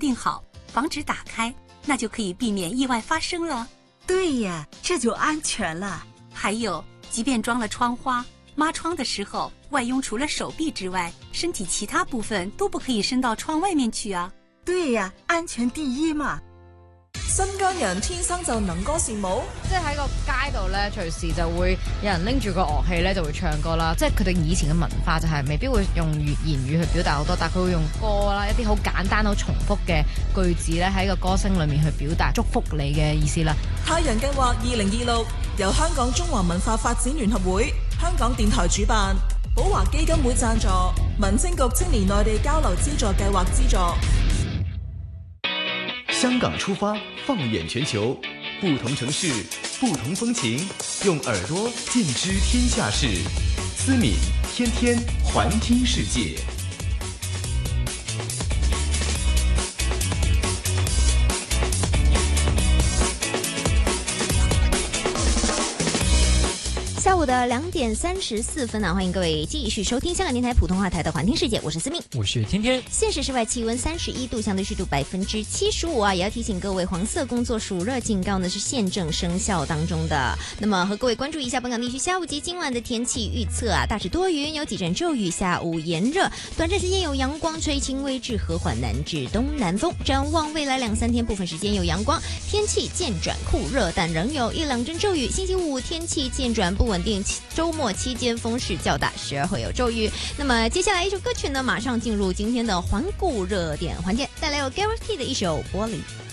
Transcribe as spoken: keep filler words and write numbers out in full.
定好，防止打开，那就可以避免意外发生了。 对呀，这就安全了。 还有，即便装了窗花，抹窗的时候，外佣除了手臂之外，身体其他部分都不可以伸到窗外面去啊。 对呀，安全第一嘛。 新疆人天生就能歌善舞， 即係喺個街度咧，隨時就會有人拎住個樂器咧就會唱歌啦。即係佢哋以前嘅文化就係未必會用語言語去表達好多，但係佢會用歌啦，一啲好簡單好重複嘅句子咧喺個歌聲裏面去表達祝福你嘅意思啦。 太陽計劃二零二六由香港中華文化發展聯合會、香港電台主辦，寶華基金會贊助，民政局青年內地交流資助計劃資助。 香港出發，放眼全球，不同城市，不同風情，用耳朵盡知天下事。思敏天天環聽世界。 下午的两点三十四分啊，欢迎各位继续收听香港电台普通话台的环听世界，我是思敏， 我是天天。 现时室外气温三十一度，相对湿度百分之七十五啊，也要提醒各位，黄色工作暑热警告呢是现正生效当中的。那么和各位关注一下本港地区下午及今晚的天气预测啊，大致多云，有几阵骤雨，下午炎热，短暂时间有阳光，吹轻微至和缓南至东南风。展望未来两三天，部分时间有阳光，天气渐转酷热，但仍有一两阵骤雨。星期五天气渐转不稳定，周末期间风势较大，时而会有骤雨。那么接下来一首歌曲呢，马上进入今天的环顾热点环节，带来有 Gareth T 的一首《玻璃》。